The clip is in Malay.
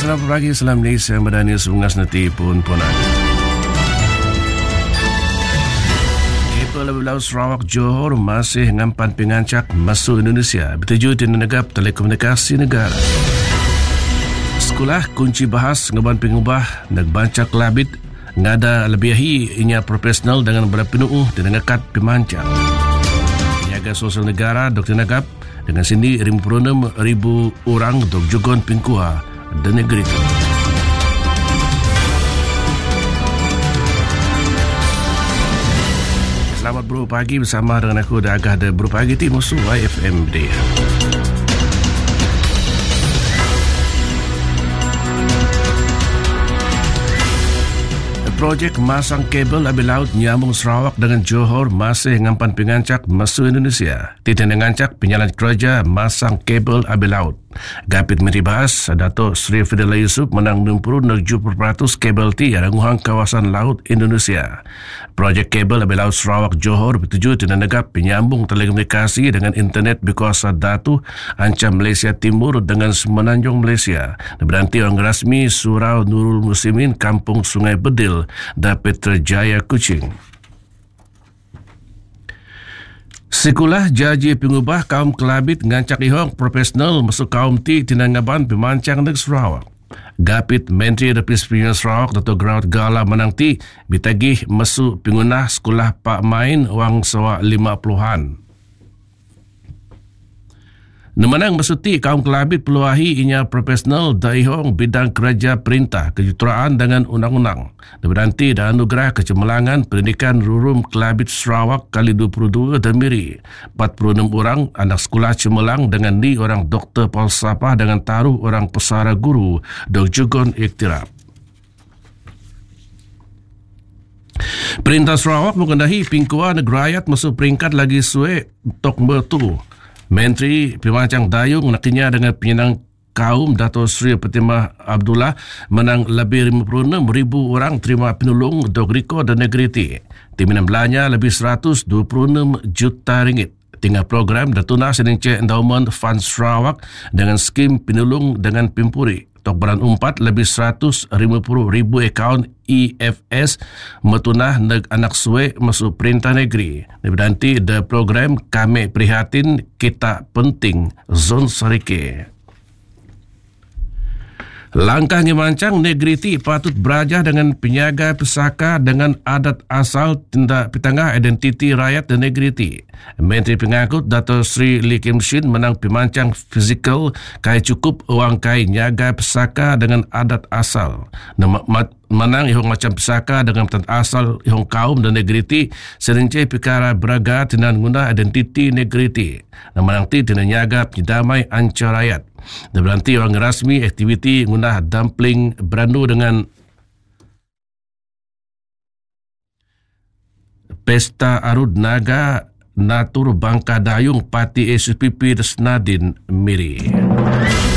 Selamat pagi, salam Malaysia, Madani Sungas Nati pun Ponan. Kabel Laut Sarawak Johor masih ngampan pengancak masuk Indonesia bertuju di negara telekomunikasi negara. Sekolah kunci bahas ngaban pengubah nagbancak labit ngada lebihi inya profesional dengan berpenuh dengan kad pemancang. Penjaga sosial negara Dr. Nagap dengan sini 56,000 orang untuk jugon pingkuah dan negeri itu. Selamat berpagi bersama dengan aku dah agak ada berpagi di musuh IFM dia. Projek masang kabel api laut nyambung Sarawak dengan Johor masih ngampan pengancak masuk Indonesia. Tiada mengancak penyalan kerja masang kabel api laut. Gapit Menteri Bahas, Dato' Sri Fidela Yusof menang 60% kabel T yang nguhang kawasan laut Indonesia. Projek kabel api laut Sarawak Johor bertuju dengan negara penyambung telekomunikasi dengan internet berkuasa datu ancam Malaysia Timur dengan semenanjung Malaysia. Berhenti orang rasmi Surau Nurul Muslimin Kampung Sungai Bedil dan Petrajaya Kuching. Sekolah jaji pengubah kaum kelabit ngancak ihong profesional masuk kaum T tinangaban pemancang negeri Sarawak. Gapit Menteri Repis Pilihan Sarawak Dato' Graud Gala menang T bitagih masuk pengguna sekolah Pak Main wang sewa 50-an. Nemanang bersuti kaum kelabit peluahi inya profesional daihong bidang kerja perintah kejuruteraan dengan undang-undang. Berhenti dan anugerah kecemerlangan pendidikan Rurum Kelabit Sarawak kali 22 dan miri. 46 orang anak sekolah cemerlang dengan ni orang doktor falsafah dengan taruh orang pesara guru dok jugon iktiraf. Perintah Sarawak mengendahi pingkuan negerayat masuk peringkat lagi suai tok bertu. Menteri Pemancang Dayung nakinya dengan penyenang kaum Dato' Sri Fatimah Abdullah menang lebih 56,000 orang terima penolong Dogriko dan Negriti. Timinan belanja lebih 126 juta ringgit. Tinggal program Datuna Senince Endowment Fund Sarawak dengan skim penolong dengan pimpuri. Tok Baran 4 lebih 150,000 akaun EFS metunah neg anak suwe masuk perintah negeri. Berhenti the program kami prihatin kita penting zon sarike. Langkah ngemancang negeri ti patut beraja dengan penyaga pesaka dengan adat asal tindak petangah identiti rakyat dan negeri ti. Menteri Pengangkut Dato' Sri Lee Kim Shin menang pemancang fizikal kai cukup uang kai nyaga pesaka dengan adat asal. Menang ihong macam pesaka dengan petan asal ihong kaum dan negeri ti serinci perkara beraga dengan guna identiti negeri ti. Menang ti dengan nyaga penyedamai anca rakyat. Dan berhenti orang rasmi aktiviti guna dumpling berandu dengan Pesta Arud Naga Natur Bangka Dayung Parti SPP Desnadin Miri.